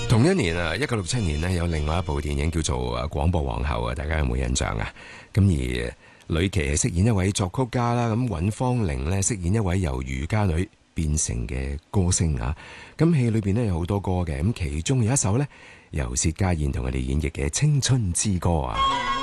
同一年啊，1967年呢，有另外一部電影叫做《廣播皇后》啊，大家有冇印象啊？咁而呂奇係飾演一位作曲家啦，咁尹芳玲呢飾演一位由漁家女變成嘅歌星啊。咁戲裏邊呢有好多歌嘅，咁其中有一首呢由薛家燕同佢哋演繹嘅《青春之歌》啊。